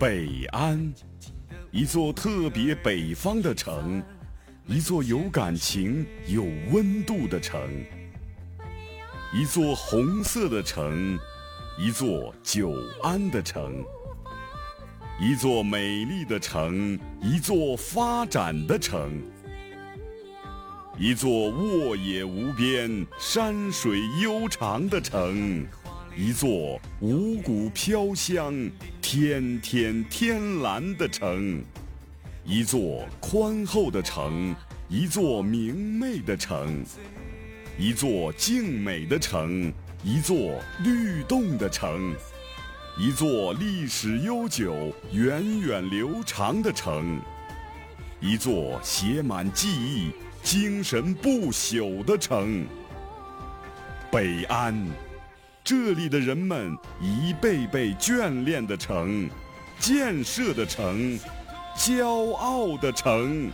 北安，一座特别北方的城，一座有感情、有温度的城，一座红色的城，一座久安的城，一座美丽的城，一座发展的城，一座沃野无边、山水悠长的城，一座五谷飘香、天天天蓝的城，一座宽厚的城，一座明媚的城，一座静美的城，一座律动的城，一座历史悠久、源远流长的城，一座写满记忆、精神不朽的城。北安，这里的人们一辈辈眷恋的城，建设的城，骄傲的城。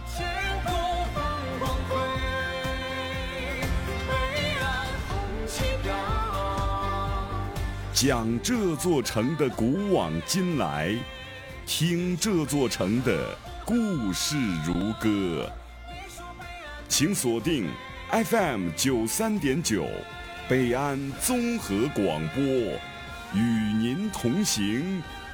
讲这座城的古往今来，听这座城的故事如歌。请锁定 FM 93.9北安综合广播，与您同行，